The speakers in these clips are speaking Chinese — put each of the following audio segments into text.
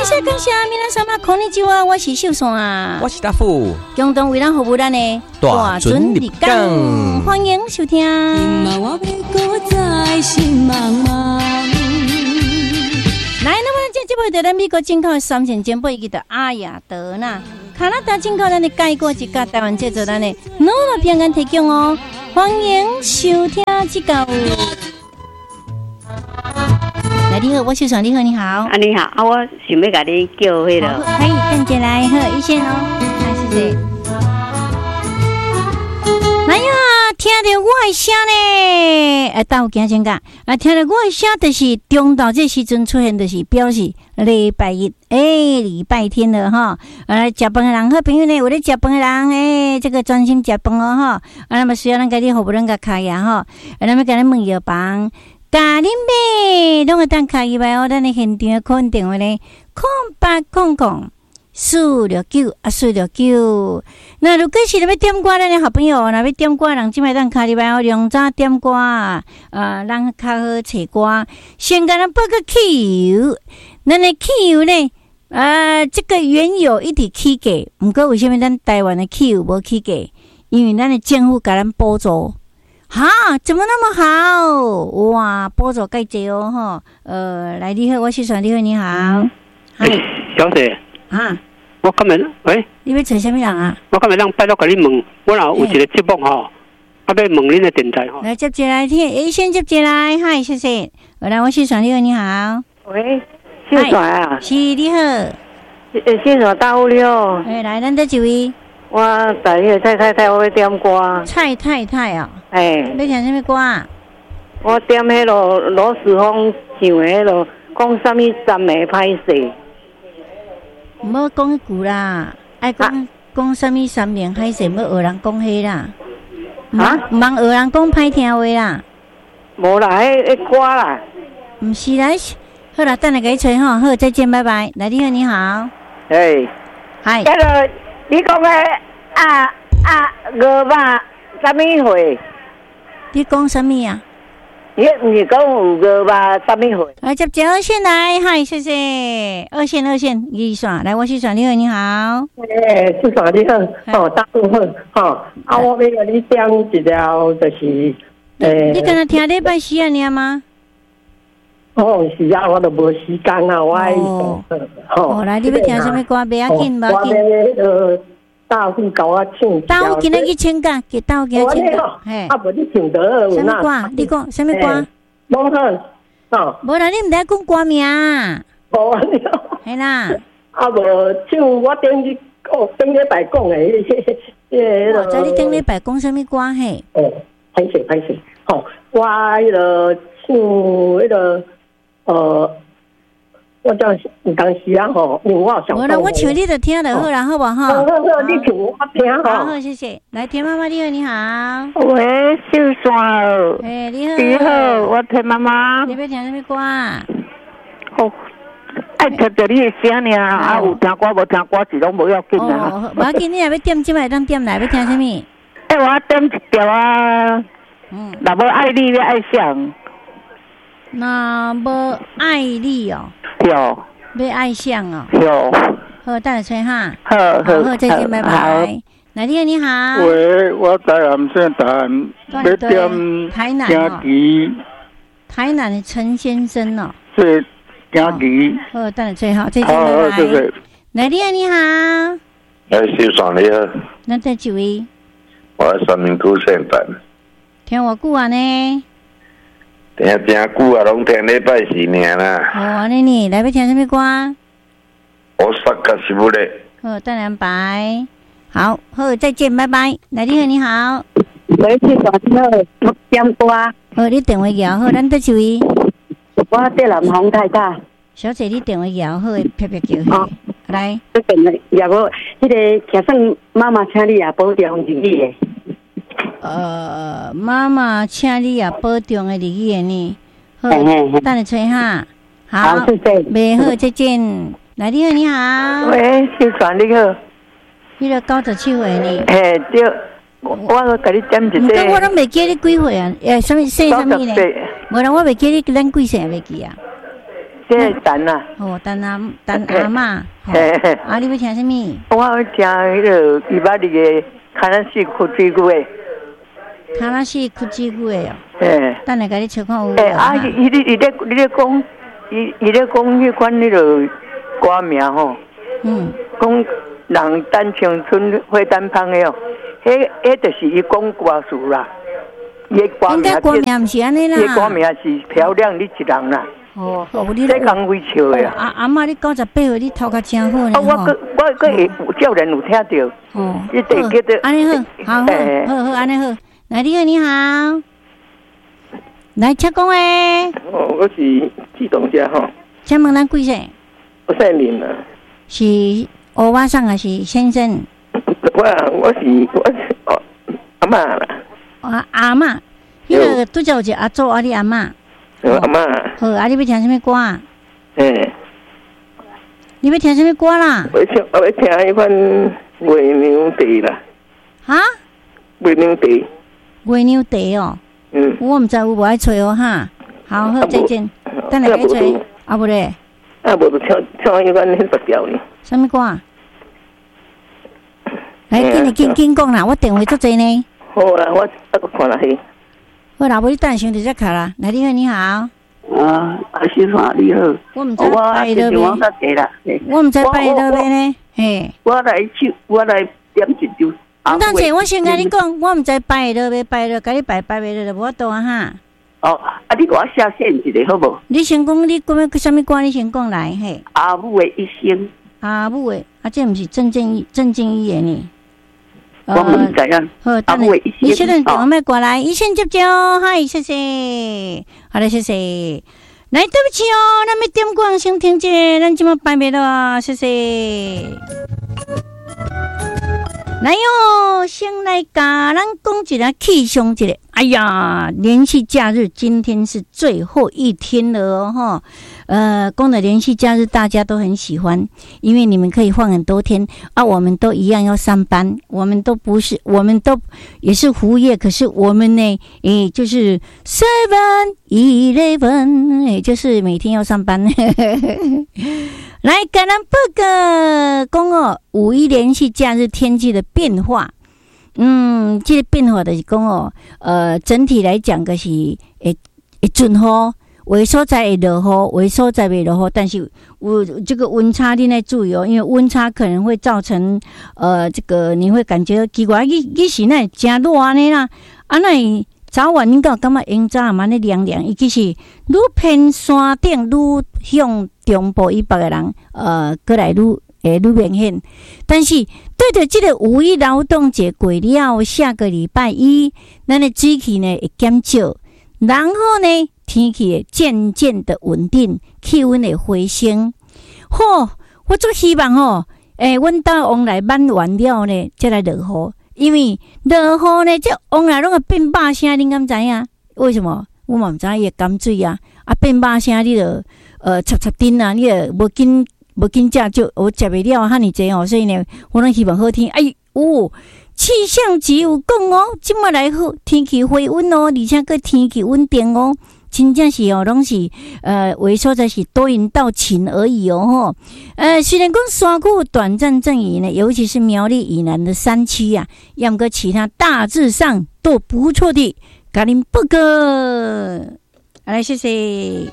谢感谢皆さんこんにちは，我是秀山， 我是大富， 共同为咱服务咱的大船入港， 欢迎收听。来，那么这节目在咱美国进口的3件全部一个的阿雅德纳，加拿大进口咱的盖果一家，台湾制作咱的诺乐平安提供哦，欢迎收听这个。来，你好，我秀爽，你好，你好。 啊，你好，啊，我想要甲你叫迄个。 可以，等下来，好，一线哦，来，谢谢。来呀，听到我的声呢，等有行先讲，听到我的声，就是中昼这时阵出现，就是表示礼拜一，礼拜天了哈。食饭的人，好朋友呢，有咧食饭的人，这个专心食饭哦哈。那么需要咱家己服务咱甲开呀哈，那么甲咱问药房。家恁买，拢会当开入来哦。咱的现场可能电话呢，0800-469-469。那如果是要点歌，咱的好朋友，若要点歌，人即摆当开入来哦。用早点歌咱较好找歌。先甲咱报个汽油，咱的汽油呢，这个原有一直起价，毋过为什么咱台湾的汽油无起价？因为咱的政府甲咱补助。哈，怎么那么好？哇，补助介济哦，哈。来，你好，我是爽，你好，你好。 嗨，小姐。 啊， 我今日喂， 你要找什么人啊？ 我今日让拜托甲你问，我有一个节目吼，要问恁的电台吼。 来接进来听，先接进来，嗨，谢谢。来，我是爽，你好，你好。 喂，秀爽啊？ 是，你好。 秀爽大屋了。 来，咱这几位。 我带迄个蔡太太，我要点歌。 蔡太太啊？ 要听什么歌啊？ 我点迄个罗时丰唱的迄个，讲什么赞美歹势。 唔好讲迄句啦，爱讲什么三面歹势，唔好学人讲迄啦。唔通学人讲歹听话啦。 无啦，迄歌啦。 唔是啦，好啦，等下给你吹吼，好，再见，拜拜。来，你好，你好。嗨。 迄个。你讲的鹅肉什么货？ 你讲什么啊？ 你不是讲有鹅肉什么货？ 来接二线来，嗨，谢谢。二线，二线，来，我是爽，你好，你好。 是爽，你好，大部分我要甲你点一条，就是， 你刚才听礼拜四尔吗？ 是啊，我都无时间啊，我爱来，你要听什么歌？不要紧，不要紧。 大户甲我唱。 大户今日去请假，给大户今日请假。 无你唱得。 什么歌？你讲什么歌？ 无好。 无啦，你唔得讲歌名。 无啊， 系啦。 无唱我顶礼拜讲的我知你顶礼拜讲什么歌嘿？ 歹势。我迄个唱迄个。我当时啊因为我想。 无啦，我唱你就听就好啦，好不好？ 好，你唱我听好，谢谢。来，田妈妈，你好，你好。 喂，秀爽。 你好。 你好，我田妈妈。 你要听什么歌啊？ 爱听着你的声尔，有听歌无听歌是拢无要紧啊。 无要紧，你若要点，即摆当点来，要听什么？ 我点一条啊。若无爱你，要爱上。 那无爱你哦， 有， 要爱上哦， 有。 好，等下吹哈。 好， 再见，拜拜。来，你好。 喂，我台南县要点台南台南的陈先生哦。 是姜鱼。 好，等下吹好，再见，拜拜。来，你好。 秀爽你好。 那这几位？ 我在三明区县办。 听我久啊呢？ 听真久啊，拢听礼拜四尔啦。 安尼呢，来要听什么歌？ 我萨克西布勒。 好，等下拜。好，再见，拜拜。来，你好。 喂，秀爽你好，我点歌。 好，你电话摇好，咱这位。 我在南方太太。 小姐，你电话摇好，啪啪叫。来。 这电话摇无，迄个听算妈妈，请你也保重日语的。 妈妈，请你也保重的日语的呢。好，等下吹哈。好， 谢谢。 袂好，再见。来，你好。 喂，秀爽你好。 你个97岁呢？ 对，我甲你点一个。 唔过我拢袂记你几岁啊？什么姓什么呢？无啦，我袂记你咱几岁袂记啊？ 这个蛋呐。 哦，蛋阿嬷。啊，你要听什么？ 我要听迄个202的卡拉西苦鸡骨的。 卡拉西苦鸡骨的哦。等下甲你找看有无？ 伊咧讲，伊咧讲迄款迄个歌名吼。讲人等青春花等芳的哦，迄就是伊讲歌词啦。伊歌名歌名毋是安尼啦。 伊歌名是漂亮你一人啦。 哦，你这讲微笑的啊。阿嬷，你98岁，你头壳真好呢。 我有叫人有听到。 哦， 你得叫做。 安尼好，好，安尼好。来，你好。来，请讲诶。 我是志同家吼。 请问咱几岁？ 我姓林啊。 是欧巴桑还是先生？ 我是阿嬷啦。 阿嬷，迄个拄则有一个阿祖，你阿嬷。 阿嬷。 好，你要听什么歌啊？你要听什么歌啦？ 我要听迄款月娘地啦。 哈？ 月娘地。 月娘地哦。我唔知有无爱吹哦哈。好，再见。等下去吹。啊不咧。 无就唱迄款迄十条呢。 什么歌啊？来，紧讲啦！我电话足济呢。 好啦，我看下去。 好啦，无你等想就再卡啦。来，你好。 阿先生你好。 我唔知拜落咩。我唔知拜落咩呢？嘿。 我来点一首。 等者，我先甲你讲，我唔知拜落咩，甲你拜落就无法度啊哈。 哦，你给我写线一个好无？ 你先讲，你讲什么歌？你先讲来嘿。 阿母的一生。 阿母的，这唔是郑正义的呢。 我唔知啊。 好，等下你现在电话麦过来，一线接招，嗨，谢谢，好嘞，谢谢。来，对不起哦，咱们点歌先停者，咱今麦拜拜了，谢谢。来哟，先来甲咱讲一下气象一下。哎呀，连续假日今天是最后一天了哦，哈。讲的连续假日大家都很喜欢，因为你们可以放很多天啊。我们都一样要上班，我们都也是服务业，可是我们呢，就是 7-11，就是每天要上班。来，跟咱报告讲哦，5·1连续假日天气的变化。这个变化就是讲哦，整体来讲个是会准雨，有的所在会落雨，有的所在袂落雨，但是有这个温差你要注意哦，因为温差可能会造成这个你会感觉奇怪，你是那真热安尼啦，啊那早晚应该感觉阴早嘛那凉凉，伊其实愈偏山顶愈向中部以北的人，过来愈明显。但是对着这个5·1劳动节过了，下个礼拜一，咱的水气呢会减少，然后呢天气会渐渐的稳定，气温会回升。我最希望阮到往来满完了呢，再来落雨。因为落雨呢，这往来拢会变肉声，你敢知影？为什么？我嘛毋知伊会减水啊，变肉声你就插丁啊，你就无紧食就我食袂了遐尼济哦，所以呢，我拢希望好天。气象局有讲哦，即摆来好天气回温哦，而且个天气稳定哦。真正是哦，拢是有的所在是多云到晴而已哦吼。虽然讲山区短暂阵雨呢，尤其是苗栗以南的山区啊，要么个其他大致上都不错的。甲恁报告，来谢谢。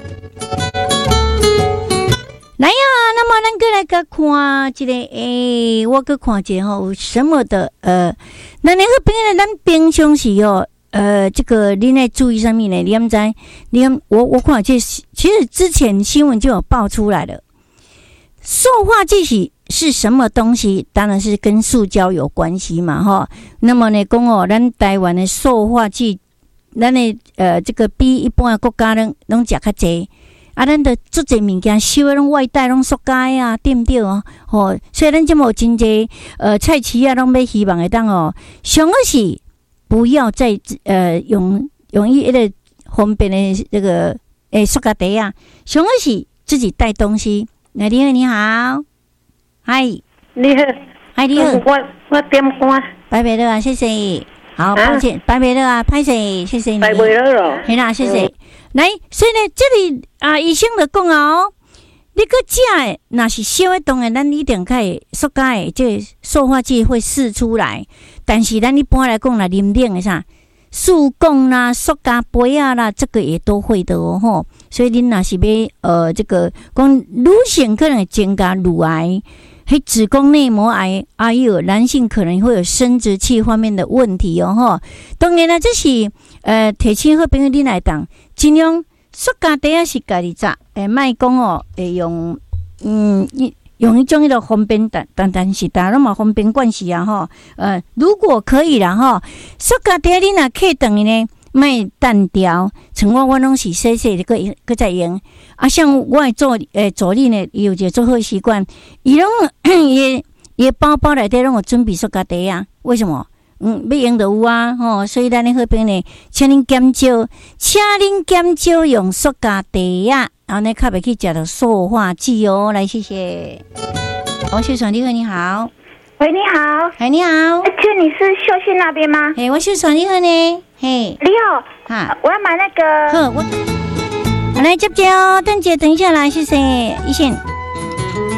来呀，那么咱过来个看这个，我个看一下吼，有什么的咱那个边咱平常时哦。这个你在注意上面呢？你们在我看这其实之前新闻就有爆出来了。塑化剂是什么东西？当然是跟塑胶有关系嘛，哈。那么呢，讲哦，咱台湾的塑化剂，咱的这个比一般的国家拢食较济。啊，咱的足侪物件收的拢外带拢塑胶啊，对不对哦？所以咱这么真济菜市啊，拢要希望会当哦，上好是。不要再用一个方便的这个塑胶袋啊，上好是自己带东西。来，你好，嗨， 你好， 嗨，你好， 我点歌， 拜拜了啊，谢谢。好，抱歉，拜拜了啊，拍谁？谢谢你， 拜拜了。 嘿啦，谢谢。 来，所以呢，这里医生就讲哦，你个食的，若是烧的冻的，咱一定可以塑胶的这塑化剂会释出来。但是咱一般来讲啦，啉冷的啥，塑钢啦、塑胶杯啊啦，这个也都会的哦吼。所以恁若是要这个讲女性可能会增加乳癌。还子宫内膜癌，还有男性可能会有生殖器方面的问题哦吼。当然啦，这是提醒好朋友恁来当，尽量塑胶袋是家己扎，莫讲哦，会用用一种迄个方便但是大家拢嘛方便惯势啊吼。如果可以啦吼，塑胶袋你若客等呢，莫单调，像我拢是细细的个在用。啊，像我的助理呢，伊有一个做好习惯，伊拢伊包包内底拢有准备塑胶袋啊。为什么？要用就有啊，吼。所以咱的好朋友呢，请恁减少用塑胶袋啊，然后呢，较袂去食到塑化剂哦。来，谢谢。秀传你好，你好。 喂，你好。 哎，你好。 请你是秀信那边吗？ 我秀传你好呢。嘿， 你好。哈，我要买那个。 好，来接哦，等一下来，谢谢一线。